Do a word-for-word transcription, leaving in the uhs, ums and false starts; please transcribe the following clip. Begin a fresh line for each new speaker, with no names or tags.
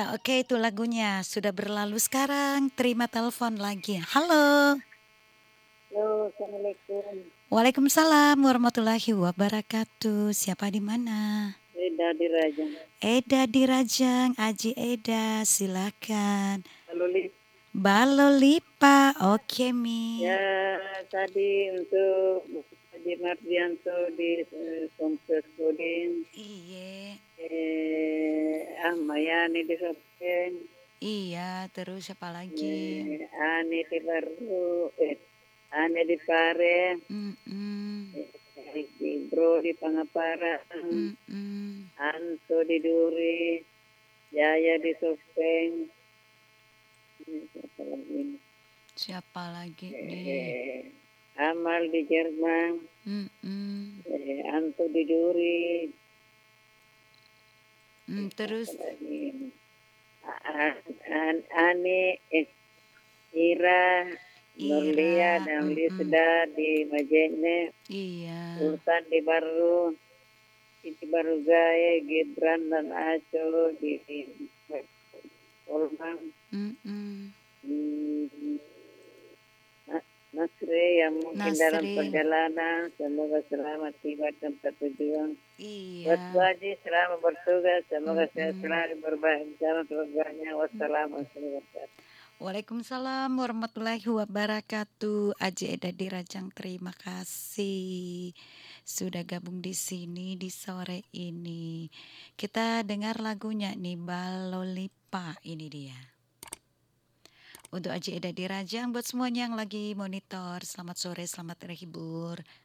oke itu lagunya sudah berlalu sekarang. Terima telepon lagi. Halo.
Halo, Assalamualaikum.
Waalaikumsalam warahmatullahi wabarakatuh. Siapa di mana?
Eda di Rajang.
Eda di Rajang, Aji Eda, silakan.
Halo, Lis.
Balolipa, oke Mi.
Ya, tadi untuk Haji Mardianto di eh, Kompleks Bodin,
Iya,
eh, ah Mayani di Sopeng,
iya. Terus siapa lagi?
eh, Ani di Baru, eh, Ani di Pare,
Mm-mm,
eh, di Bro di Pangaparan,
mm-mm.
Anto di Duri, Jaya di Sopeng, eh, siapa lagi ini?
Siapa lagi nih?
Eh, Amal di Jerman,
Mm-mm,
eh, Anto di Duri,
mm,
apa
terus,
lagi ini? An, An, Ani, eh, Ira, Nurlia,
Ira,
dan
mm-mm.
Lisda di Majene,
Iya.
Sultan di Baru, Siti Baru Gaya, Gibran dan Aco di Polman,
Mm-mm.
hmm, Na- Nasri yang mungkin dalam
Nasri,
perjalanan, semoga selamat tiba di tempat tujuan. Buat Bu
iya.
Haji selama bertugas, semoga sehat
Mm-mm.
selalu berbahagia dalam keluarganya. Wassalamualaikum warahmatullahi wabarakatuh.
Waalaikumsalam warahmatullahi wabarakatuh. Aji Eda di Rajang, terima kasih sudah gabung di sini di sore ini. Kita dengar lagunya nih, Balolipa, ini dia. Untuk Aji Eda di Rajang, buat semuanya yang lagi monitor, selamat sore, selamat terhibur.